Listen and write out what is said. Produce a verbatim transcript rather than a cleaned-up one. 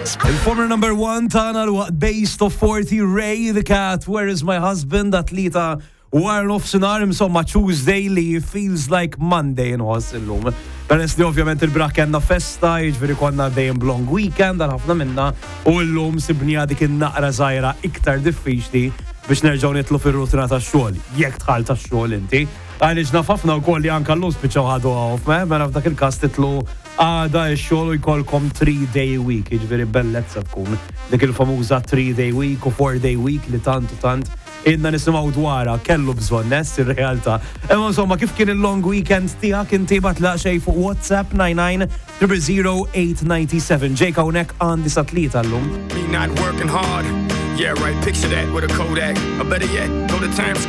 Il-former number one tana l-waqt based of forty Ray the Cat, Where is my husband? Atlita war nofsinhar insomma Tuesday li feels like Monday inħoss illum. Peress li ovvjament il-brak kenna festa, jiġifieri konna dejjem long weekend għal ħafna minna u llum sibnija dik in-naqra żgħira iktar diffiċli biex nerġgħu nitlu fir-rutina tax-xogħol. Jekk tħall tax-xogħol inti. Għaliex naf ħafna wkoll li anke llum spiċċaw ħadu għawf, mela f'dak il-każ titlu għada x-xogħol u jkollkom three day week, jiġifieri bellezza tkun dik il-famuża three day week u four day week li tant u tant inna nisimgħu dwarha kellu bżonn ness ir-realtà. Imma insomma kif kien il-long weekend tiegħek inti batlaq xejn fuq WhatsApp nine nine zero zero eight nine seven. Ġejk hawnhekk għandi satlita llum. Me not working hard. Yeah, right, picture that with a Kodak. Or better yet, go to Times Square.